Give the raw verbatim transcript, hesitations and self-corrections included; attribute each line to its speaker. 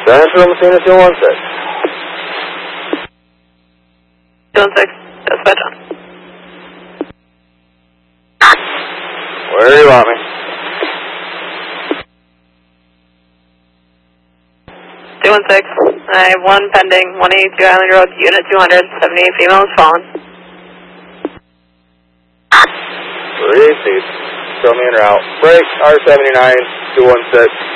Speaker 1: Central Messina two one six.
Speaker 2: two one six, dispatch on.
Speaker 1: Where do you want me?
Speaker 2: two one six, I have one pending, one eighty-two Island Road, unit two hundred, seventy-eight females fallen.
Speaker 1: Receive. Show me en route. Break, R seventy-nine, two one six.